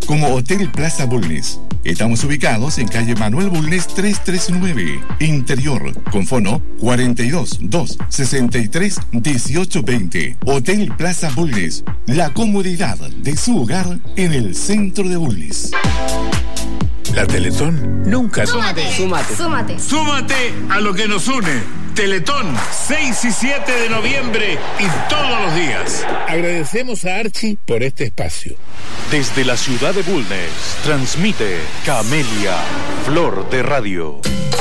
como Hotel Plaza Bulnes. Estamos ubicados en calle Manuel Bulnes 339, Interior, con fono 42 2 63 18 20. Hotel Plaza Bulnes, la comodidad de su hogar en el centro de Bulnes. La Teletón nunca... Súmate a lo que nos une. Teletón, 6 y 7 de noviembre y todos los días. Agradecemos a Archie por este espacio. Desde la ciudad de Bulnes, transmite Camelia, Flor de Radio.